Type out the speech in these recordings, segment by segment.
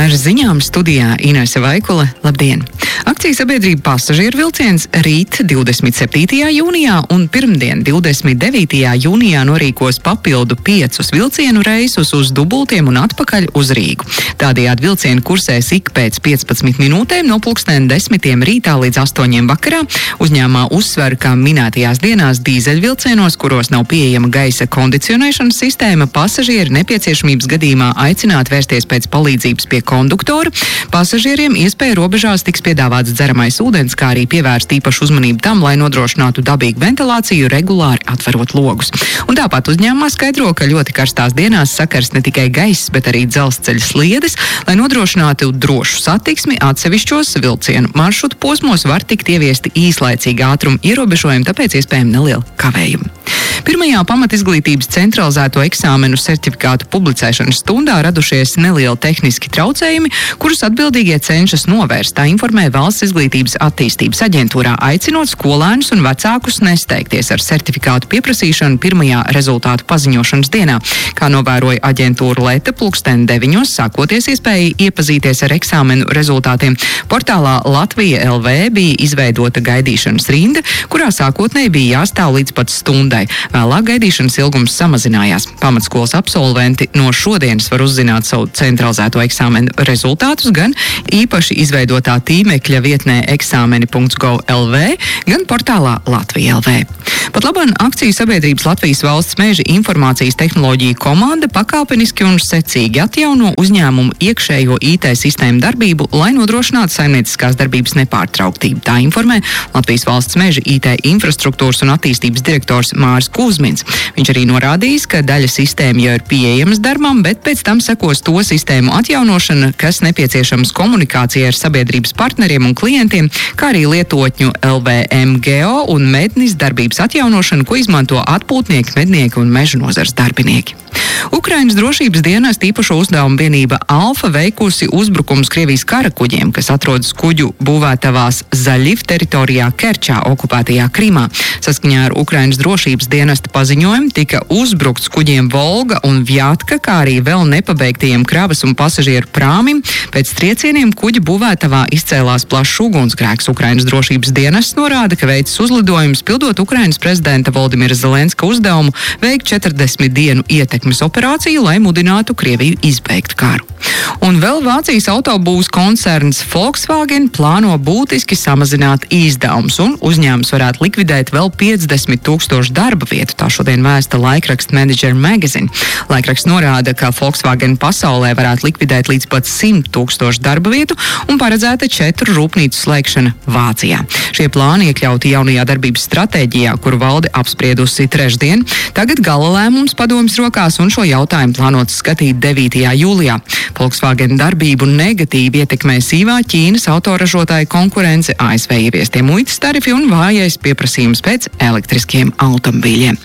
Ar ziņām studijā Inese Vaikule. Labdien! Akciju sabiedrība Pasažieru vilciens rīt 27. jūnijā un pirmdien 29. jūnijā norīkos papildu 5 vilcienu reisus uz Dubultiem un atpakaļ uz Rīgu. Tādējādi vilcieni kursēs ik pēc 15 minūtēm no 10:00 rītā līdz 8:00 vakarā. Uzņēmumā uzsver, ka minētajās dienās dīzeļvilcienos, kuros nav pieejama gaisa kondicionēšanas sistēma, pasažieri nepieciešamības gadījumā aicināti vērsties pēc palīdzības pie konduktora. Pasažieriem iespēja robežās tiks piedāvāts dzeramais ūdens, kā arī pievērst īpašu uzmanību tam, lai nodrošinātu dabīgu ventilāciju, regulāri atverot logus. Un tāpat uzņēmumā skaidro, ka ļoti karstās dienās sakars ne tikai gaiss, bet arī dzelzceļa sliedes, lai nodrošinātu drošu satiksmi. Atsevišķos vilcienu maršrutu posmos var tikt ieviesti īslaicīgi ātruma ierobežojumi, tāpēc iespējami neliela kavējuma. Pirmajā pamatizglītības centralizēto eksāmenu certifikātu publicēšanas stundā radušies nelieli tehniski traucējumi, kurus atbildīgie cenšas novērst, tā informē Valsts izglītības attīstības aģentūrā, aicinot skolēnus un vecākus nesteigties ar certifikātu pieprasīšanu pirmajā rezultātu paziņošanas dienā. Kā novēroja aģentūra Leta, 9:00 sākoties iespēja iepazīties ar eksāmenu rezultātiem. Portālā Latvija LV bija izveidota gaidīšanas rinda, kurā sākotnēji bija jāstāv līdz pat stundai. Vēlāk gaidīšanas ilgums samazinājās. Pamatskolas absolventi no šodienas var uzzināt savu centralizēto eksāmenu rezultātus gan īpaši izveidotā tīmekļa vietnē exameni.gov.lv, gan portālā Latvija LV. Pat labāk akciju sabiedrības Latvijas Valsts meža informācijas tehnoloģiju komanda pakāpeniski un secīgi atjauno uzņēmumu iekšējo IT sistēmu darbību, lai nodrošinātu saimnieciskās darbības nepārtrauktību. Tā informē Latvijas Valsts meža IT infrastruktūras un attīstības direktors Māris Kuzmins. Viņš arī norādījis, ka daļa sistēma jau ir pieejamas darbam, bet pēc tam sekos to sistēmu atjaunošana, kas nepieciešams komunikācijai ar sabiedrības partneriem un klientiem, kā arī lietotņu LVMGO un mednis darbības atjaunošanu, ko izmanto atpūtnieki, mednieki un meža nozares darbinieki. Ukrainas drošības dienas īpašo uzdevumu vienība Alfa veikusi uzbrukums Krievijas karakuģiem, kas atrodas kuģu būvētavās Zaļiv teritorijā Kerčā, okupētajā Krimā. Saskaņā ar Ukrainas drošības dienesta paziņojumu tika uzbrukts kuģiem Volga un Vjatka, kā arī vēl nepabeigtajiem kravas un pasažieru prāmim. Pēc triecieniem kuģa būvētavā izcēlās plašs ugunsgrēks. Ukrainas drošības dienests norāda, ka veicis uzlidojumus pildot Ukrainas prezidenta Voldimira Zelenska uzdevumu veikt 40 dienu ietekmes operāciju, lai mudinātu Krieviju izbeigt karu. Un vēl Vācijas autobūvas koncerns Volkswagen plāno būtiski samazināt izdevumus, un uzņēmums varētu likvidēt vēl 50,000 darba vietu. Tā šodien vēsta laikraksta Manager Magazine. Laikraksts norāda, ka Volkswagen pasaulē varētu likvidēt līdz pat 100,000 darba vietu un paredzēta 4 rūpnīcu slēgšana Vācijā. Šie plāni iekļauti jaunajā darbības stratēģijā, kuru valde apspriedusi trešdien. Tagad gala lēmums padomjas rokās, un šo jautājumu plānots skatīt 9. jūlijā. Volkswagen darbību negatīvi ietekmē sīvā Ķīnas autoražotāju konkurence, ASV ieviestie muitas tarifi un vājais pieprasījums pēc elektriskiem automobīļiem.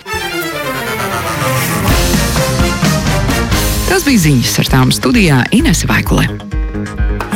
Tas bija ziņas, ar tām studijā Inese Vaikule.